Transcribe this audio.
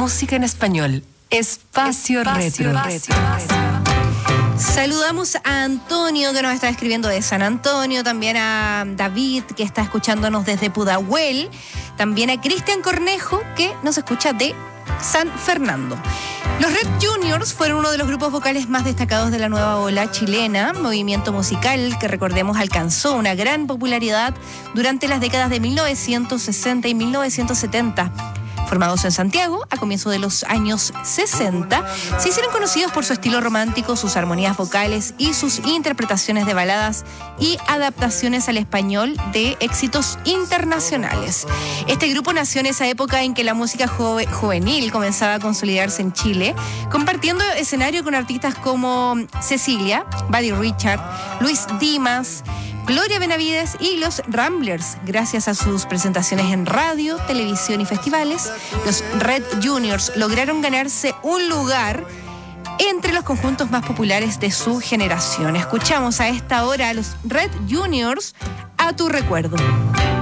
música en español. Espacio Retro. Saludamos a Antonio, que nos está escribiendo de San Antonio, también a David, que está escuchándonos desde Pudahuel, también a Cristian Cornejo, que nos escucha de San Fernando. Los Red Juniors fueron uno de los grupos vocales más destacados de la nueva ola chilena, movimiento musical que, recordemos, alcanzó una gran popularidad durante las décadas de 1960 y 1970. Formados en Santiago a comienzos de los años 60, se hicieron conocidos por su estilo romántico, sus armonías vocales y sus interpretaciones de baladas y adaptaciones al español de éxitos internacionales. Este grupo nació en esa época en que la música juvenil comenzaba a consolidarse en Chile, compartiendo escenario con artistas como Cecilia, Buddy Richard, Luis Dimas, Gloria Benavides y los Ramblers. Gracias a sus presentaciones en radio, televisión y festivales, los Red Juniors lograron ganarse un lugar entre los conjuntos más populares de su generación. Escuchamos a esta hora a los Red Juniors, A tu recuerdo.